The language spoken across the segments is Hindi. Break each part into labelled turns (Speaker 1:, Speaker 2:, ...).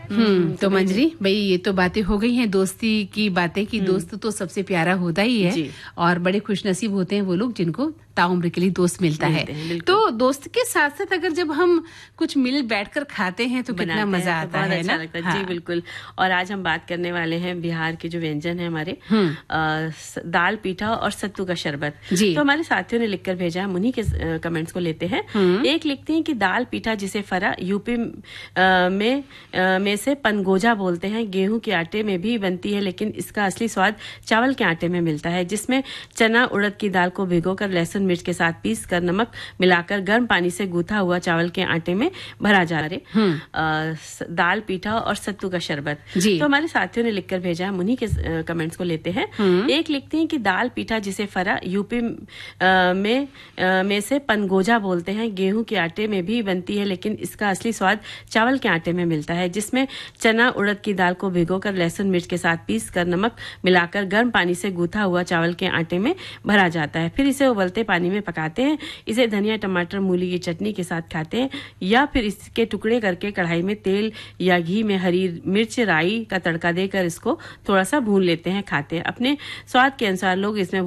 Speaker 1: तो मंजरी भाई, ये तो बातें हो गई हैं दोस्ती की बातें कि दोस्त तो सबसे प्यारा होता ही है और बड़े खुशनसीब होते हैं वो लोग जिनको ताउम्र के लिए दोस्त मिलता है। तो दोस्त के साथ साथ अगर जब हम कुछ मिल बैठकर खाते हैं तो कितना मजा आता है ना।
Speaker 2: लगता है। हाँ। जी बिल्कुल। और आज हम बात करने वाले हैं बिहार के जो व्यंजन है हमारे, दाल पीठा और सत्तू का शरबत। तो हमारे साथियों ने लिखकर भेजा है, उन्हीं के कमेंट्स को लेते हैं। एक लिखते हैं कि दाल पीठा जिसे फरा यूपी में से पनगोजा बोलते हैं, गेहूं के आटे में भी बनती है लेकिन इसका असली स्वाद चावल के आटे में मिलता है, जिसमें चना उड़द की दाल को भिगोकर लहसुन मिर्च के साथ पीस कर नमक मिलाकर गर्म पानी से गूथा हुआ चावल के आटे में भरा जा रहा है। दाल पीठा और सत्तू का शरबत। तो हमारे साथियों ने लिखकर भेजा है, उन्हीं के कमेंट्स को लेते हैं। एक लिखते हैं कि दाल पीठा जिसे फरा यूपी में से पनगोजा बोलते हैं, गेहूं के आटे में भी बनती है लेकिन इसका असली स्वाद चावल के आटे में मिलता है, जिसमें चना उड़द की दाल को भिगोकर लहसुन मिर्च के साथ पीस कर नमक मिलाकर गर्म पानी से गूथा हुआ चावल के आटे में भरा जाता है। फिर इसे उबलते पानी में पकाते हैं। इसे धनिया टमाटर मूली की चटनी के साथ खाते हैं या फिर इसके टुकड़े करके कढ़ाई में तेल या घी में हरी मिर्च राई का तड़का देकर इसको थोड़ा सा भून लेते हैं, खाते हैं। अपने स्वाद के अनुसार लोग इसमें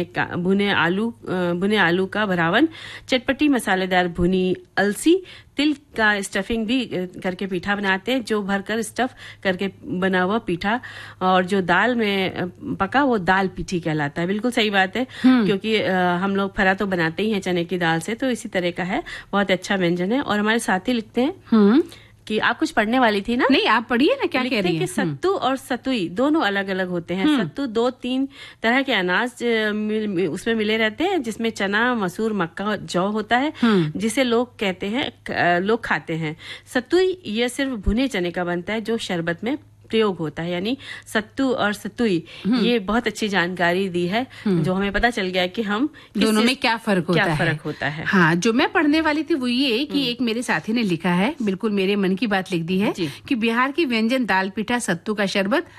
Speaker 2: भुने आलू का भरावन, चटपटी मसालेदार भुनी अलसी, तिल का स्टफिंग भी करके पीठा बनाते हैं, जो भरकर स्टफ करके बना हुआ पीठा और जो दाल में पका वो दाल पीठी कहलाता है। बिल्कुल सही बात है, क्योंकि हम लोग फरा तो बनाते ही हैं चने की दाल से, तो इसी तरह का है, बहुत अच्छा व्यंजन है। और हमारे साथी लिखते हैं कि आप कुछ पढ़ने वाली थी ना।
Speaker 1: नहीं, आप पढ़िए ना, क्या कह रही हैं?
Speaker 2: कि सत्तू और सतुई दोनों अलग अलग होते हैं। सत्तू 2-3 तरह के अनाज उसमें मिले रहते हैं, जिसमें चना, मसूर, मक्का, जौ होता है, जिसे लोग खाते हैं। सतुई ये सिर्फ भुने चने का बनता है जो शरबत में प्रयोग होता है, यानी सत्तू और सतुई। ये बहुत अच्छी जानकारी दी है, जो हमें पता चल गया कि हम
Speaker 1: दोनों में क्या फर्क
Speaker 2: होता है।
Speaker 1: हाँ, जो मैं पढ़ने वाली थी वो ये कि एक मेरे साथी ने लिखा है, बिल्कुल मेरे मन की बात लिख दी है कि बिहार की व्यंजन दाल पीठा, सत्तू का शरबत